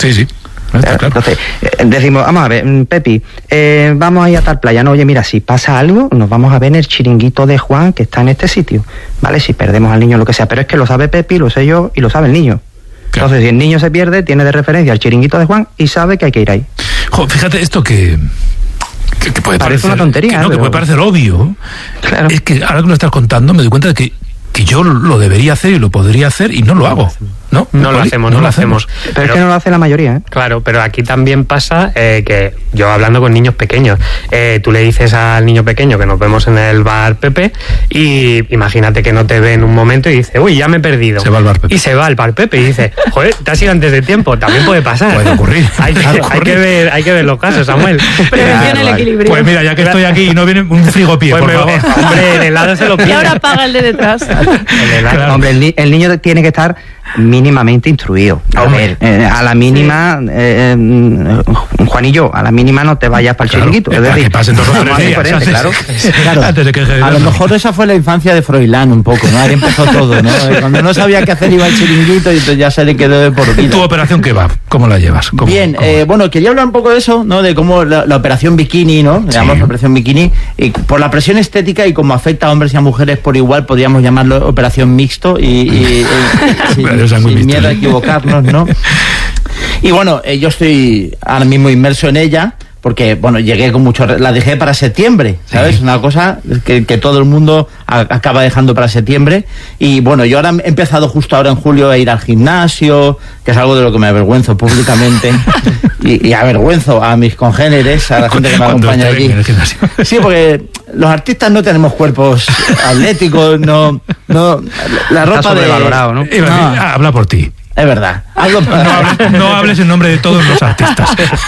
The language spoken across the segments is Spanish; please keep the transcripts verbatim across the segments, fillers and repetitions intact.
Sí, sí. Está claro. Entonces, eh, decimos, vamos a ver, Pepi, eh, vamos a ir a tal playa. No, oye, mira, si pasa algo, nos vamos a ver en el chiringuito de Juan, que está en este sitio. ¿Vale? Si perdemos al niño, lo que sea. Pero es que lo sabe Pepi, lo sé yo y lo sabe el niño. Claro. Entonces, si el niño se pierde, tiene de referencia al chiringuito de Juan y sabe que hay que ir ahí. Jo, fíjate, esto que... Que, que puede Parece parecer, una tontería, que no, pero... que puede parecer obvio. Claro. Es que ahora que lo estás contando me doy cuenta de que, que yo lo debería hacer y lo podría hacer y no lo hago. ¿No? No lo hacemos, no, no lo hacemos. Pero, pero es que no lo hace la mayoría, ¿eh? Claro, pero aquí también pasa eh, que yo hablando con niños pequeños, eh, tú le dices al niño pequeño que nos vemos en el bar Pepe y imagínate que no te ve en un momento y dice, uy, ya me he perdido. Se va al bar Pepe. Y se va al bar Pepe y dice, joder, te has ido antes de tiempo, también puede pasar. Puede ocurrir. Hay, Puede hay, ocurrir. que ver, hay que ver los casos, Samuel. Prevención el equilibrio. Pues mira, ya que estoy aquí y no viene un frigopié, pues por me, favor. Hombre, el helado se lo pide. Y ahora paga el de detrás. El helado. Claro. Hombre, el, ni- el niño tiene que estar mínimamente instruido. A ver, eh, a la mínima, sí. eh, eh, Juanillo, a la mínima no te vayas para el Claro, chiringuito. Es para decir, que pasen dos o tres más días, diferente, antes, claro. Claro. antes de que A lo mejor esa fue la infancia de Froilán un poco, ¿no? Ahí empezó todo, ¿no? Cuando no sabía qué hacer iba al chiringuito y entonces ya se le quedó de por vida. ¿Tu operación qué va? ¿Cómo la llevas? ¿Cómo, Bien, cómo? Eh, bueno, quería hablar un poco de eso, ¿no? De cómo la, la operación bikini, ¿no? Le llamamos Sí. operación bikini, y por la presión estética y como afecta a hombres y a mujeres por igual, podríamos llamarlo operación mixto y, y, y sin, Pero es muy sin mixto, miedo a ¿eh? equivocarnos, ¿no? Y bueno, eh, yo estoy ahora mismo inmerso en ella, porque, bueno, llegué con mucho... La dejé para septiembre, ¿sabes? Sí. Una cosa que, que todo el mundo a, acaba dejando para septiembre. Y, bueno, yo ahora he empezado justo ahora en julio a ir al gimnasio, que es algo de lo que me avergüenzo públicamente. y, y avergüenzo a mis congéneres, a la gente que me Cuando acompaña te ven allí. en el gimnasio. Sí, porque los artistas no tenemos cuerpos atléticos, no... no la ropa Está sobrevalorado, ¿no? Iba a decir, ah, habla por ti. Es verdad. Algo No hables, no hables en nombre de todos los artistas.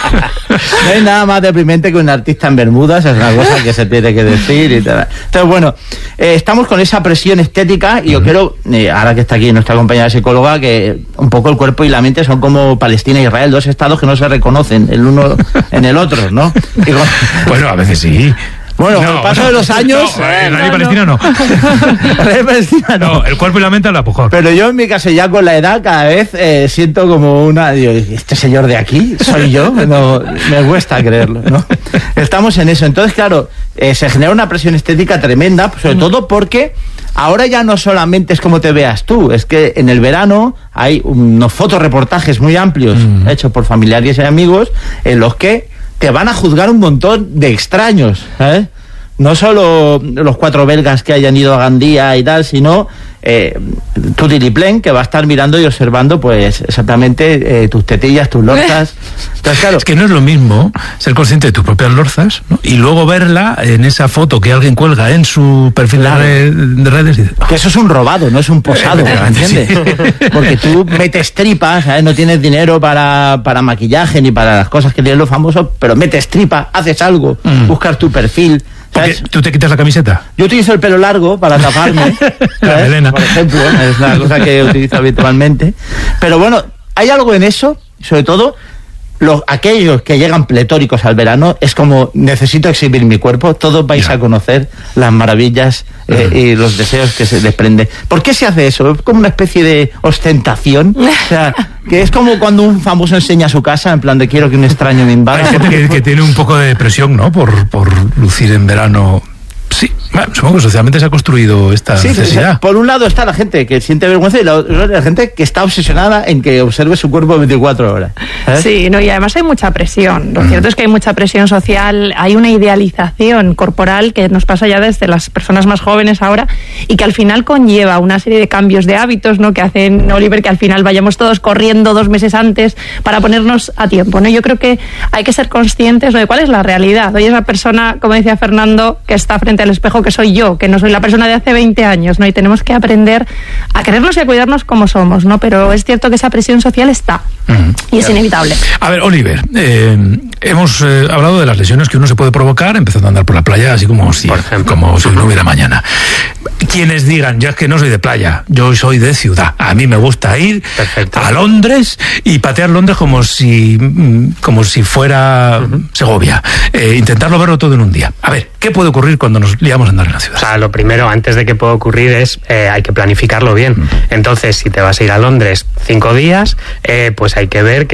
No hay nada más deprimente que un artista en Bermudas, es una cosa que se tiene que decir y tal. Entonces, bueno, eh, estamos con esa presión estética y yo quiero, eh, ahora que está aquí nuestra compañera psicóloga, que un poco el cuerpo y la mente son como Palestina e Israel, dos estados que no se reconocen el uno en el otro, ¿no? Y con- Bueno, a veces sí. Bueno, con el paso de los años... No, eh, Israel y Palestina no. Israel, Palestina, no. No, el cuerpo y la mente habla mejor. Pero yo en mi caso ya con la edad cada vez eh, siento como una... Digo, ¿este señor de aquí soy yo? No, me cuesta creerlo, ¿no? Estamos en eso. Entonces, claro, eh, se genera una presión estética tremenda, sobre todo porque ahora ya no solamente es como te veas tú, es que en el verano hay unos fotoreportajes muy amplios Mm. hechos por familiares y amigos en los que te van a juzgar un montón de extraños, ¿sabes? No solo los cuatro belgas que hayan ido a Gandía y tal, sino eh, tu tiriplén que va a estar mirando y observando pues exactamente eh, tus tetillas, tus lorzas. Entonces, claro, Es que no es lo mismo ser consciente de tus propias lorzas, ¿no? Y luego verla en esa foto que alguien cuelga en su perfil Claro. de, red- de redes y dices, que eso es un robado, no es un posado, Efectivamente, ¿entiendes? Porque tú metes tripas, ¿sabes? No tienes dinero para, para maquillaje ni para las cosas que tienen los famosos, pero metes tripa, haces algo, Mm. buscas tu perfil, porque ¿sabes? tú te quitas la camiseta. Yo utilizo el pelo largo para taparme, La ¿sabes? melena. Por ejemplo, es una cosa que utilizo habitualmente. Pero bueno, hay algo en eso, sobre todo los, aquellos que llegan pletóricos al verano, es como, necesito exhibir mi cuerpo, todos vais Ya. a conocer las maravillas eh, y los deseos que se desprende. ¿Por qué se hace eso? Es como una especie de ostentación, o sea, que es como cuando un famoso enseña su casa, en plan de quiero que un extraño me invada. Hay gente que, que tiene un poco de depresión, ¿no? Por, por lucir en verano. Sí, bueno, supongo que socialmente se ha construido esta Sí, necesidad. por un lado está la gente que siente vergüenza y la, la gente que está obsesionada en que observe su cuerpo veinticuatro horas. ¿sabes? Sí, no, y además hay mucha presión. Lo cierto es que hay mucha presión social, hay una idealización corporal que nos pasa ya desde las personas más jóvenes ahora y que al final conlleva una serie de cambios de hábitos, ¿no? Que hacen, Oliver, que al final vayamos todos corriendo dos meses antes para ponernos a tiempo, ¿no? Yo creo que hay que ser conscientes, ¿no? De cuál es la realidad. Hoy es la persona, como decía Fernando, que está frente al espejo, que soy yo, que no soy la persona de hace veinte años, ¿no? Y tenemos que aprender a querernos y a cuidarnos como somos, ¿no? Pero es cierto que esa presión social está y es inevitable. A ver, Oliver, eh, hemos eh, hablado de las lesiones que uno se puede provocar empezando a andar por la playa, así como si, Por ejemplo. como si no hubiera mañana. Quienes digan, yo es que no soy de playa, yo soy de ciudad. A mí me gusta ir Perfecto. a Londres y patear Londres como si, mm, como si fuera Segovia. Eh, intentarlo verlo todo en un día. A ver, ¿qué puede ocurrir cuando nos liamos a andar en la ciudad? O sea, lo primero, antes de que pueda ocurrir, es eh, hay que planificarlo bien. Entonces, si te vas a ir a Londres cinco días, eh, pues hay que ver que